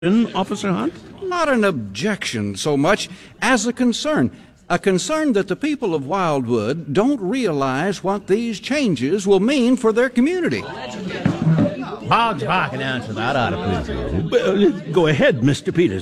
Officer Hunt? Not an objection so much as a concern. A concern that the people of Wildwood don't realize what these changes will mean for their community. Boggs barking answer that ought to please you. Well, go ahead, Mr. Peters.